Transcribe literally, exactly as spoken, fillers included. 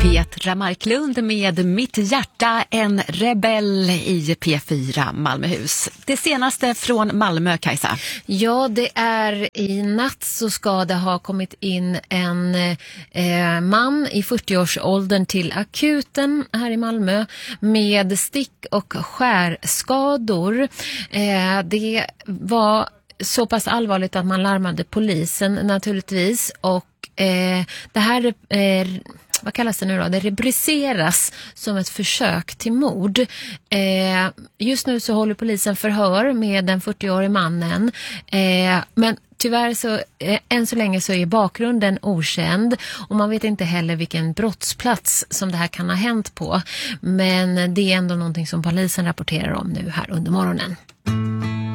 Petra Marklund med Mitt hjärta, en rebell i P fyra Malmöhus. Det senaste från Malmö, Kajsa. Ja, det är i natt så ska det ha kommit in en eh, man i fyrtioårsåldern till akuten här i Malmö med stick- och skärskador. Eh, det var så pass allvarligt att man larmade polisen naturligtvis, och eh, det här eh, vad kallas det nu då? Det rubriceras som ett försök till mord. Eh, just nu så håller polisen förhör med den fyrtioårige mannen. Eh, men tyvärr så, eh, än så länge så är bakgrunden okänd. Och man vet inte heller vilken brottsplats som det här kan ha hänt på. Men det är ändå någonting som polisen rapporterar om nu här under morgonen.